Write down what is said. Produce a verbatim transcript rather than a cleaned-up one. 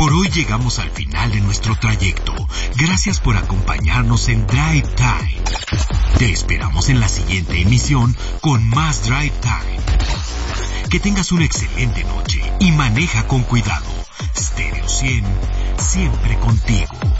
Por hoy llegamos al final de nuestro trayecto. Gracias por acompañarnos en Drive Time. Te esperamos en la siguiente emisión con más Drive Time. Que tengas una excelente noche y maneja con cuidado. Stereo cien, siempre contigo.